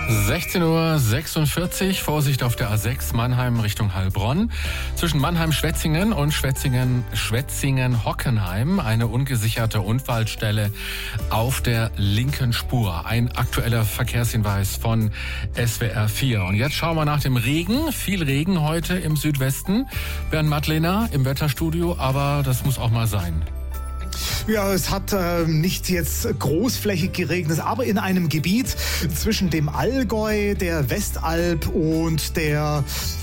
16:46 Uhr, Vorsicht auf der A6 Mannheim Richtung Heilbronn. Zwischen Mannheim-Schwetzingen und Schwetzingen-Hockenheim eine ungesicherte Unfallstelle auf der linken Spur. Ein aktueller Verkehrshinweis von SWR 4. Und jetzt schauen wir nach dem Regen. Viel Regen heute im Südwesten. Bernd Madlener im Wetterstudio, aber das muss auch mal sein. Ja, es hat nicht jetzt großflächig geregnet, aber in einem Gebiet zwischen dem Allgäu, der Westalb und der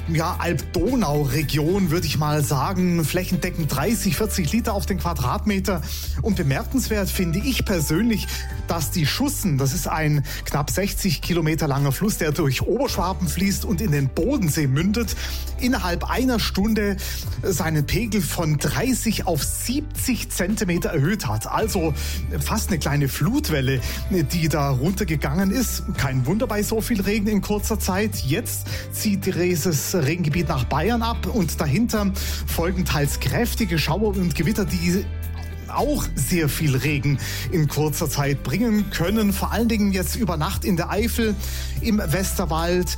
Alb-Donau-Region, würde ich mal sagen, flächendeckend 30, 40 Liter auf den Quadratmeter. Und bemerkenswert finde ich persönlich, dass die Schussen, das ist ein knapp 60 Kilometer langer Fluss, der durch Oberschwaben fließt und in den Bodensee mündet, innerhalb einer Stunde seinen Pegel von 30 auf 70 Zentimeter erhöht hat. Also fast eine kleine Flutwelle, die da runtergegangen ist. Kein Wunder bei so viel Regen in kurzer Zeit. Jetzt zieht dieses Regengebiet nach Bayern ab und dahinter folgen teils kräftige Schauer und Gewitter, die auch sehr viel Regen in kurzer Zeit bringen können. Vor allen Dingen jetzt über Nacht in der Eifel, im Westerwald,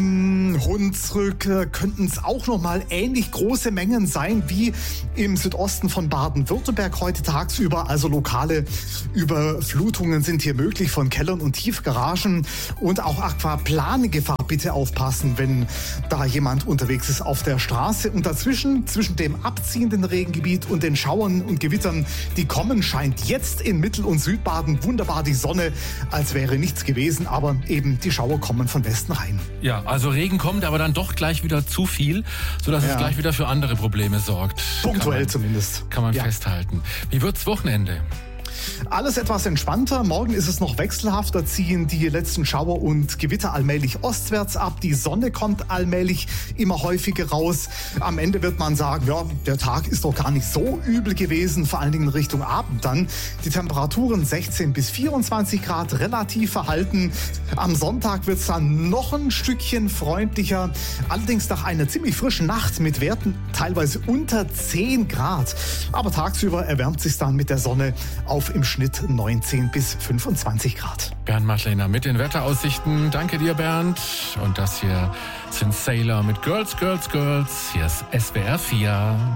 im Hunsrück könnten es auch nochmal ähnlich große Mengen sein wie im Südosten von Baden-Württemberg heute tagsüber. Also lokale Überflutungen sind hier möglich von Kellern und Tiefgaragen und auch Aquaplaning-Gefahr. Bitte aufpassen, wenn da jemand unterwegs ist auf der Straße. Und dazwischen, zwischen dem abziehenden Regengebiet und den Schauern und Gewittern, die kommen, scheint jetzt in Mittel- und Südbaden wunderbar die Sonne, als wäre nichts gewesen. Aber eben die Schauer kommen von Westen rein. Ja, also Regen kommt, aber dann doch gleich wieder zu viel, sodass es gleich wieder für andere Probleme sorgt. Punktuell zumindest. Kann man festhalten. Wie wird's Wochenende? Alles etwas entspannter. Morgen ist es noch wechselhaft. Da ziehen die letzten Schauer und Gewitter allmählich ostwärts ab. Die Sonne kommt allmählich immer häufiger raus. Am Ende wird man sagen, ja, der Tag ist doch gar nicht so übel gewesen. Vor allen Dingen Richtung Abend dann. Die Temperaturen 16 bis 24 Grad relativ verhalten. Am Sonntag wird es dann noch ein Stückchen freundlicher. Allerdings nach einer ziemlich frischen Nacht mit Werten teilweise unter 10 Grad. Aber tagsüber erwärmt sich dann mit der Sonne auf im Schnitt 19 bis 25 Grad. Bernd Madlener mit den Wetteraussichten. Danke dir, Bernd. Und das hier sind Sailor mit Girls, Girls, Girls. Hier ist SWR 4.